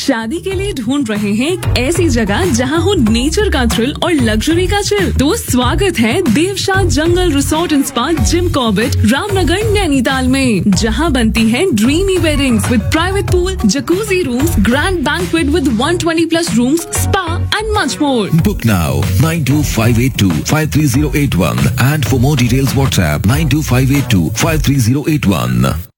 शादी के लिए ढूंढ रहे हैं एक ऐसी जगह जहां हो नेचर का थ्रिल और लग्जरी का चिल? तो स्वागत है देवशाह जंगल resort and spa Jim Corbett Ramnagar Nainital में, जहां बनती है dreamy weddings with private pool, jacuzzi rooms, grand banquet with 120+ rooms, spa and much more. Book now 92582 53081 and for more details WhatsApp 92582 53081.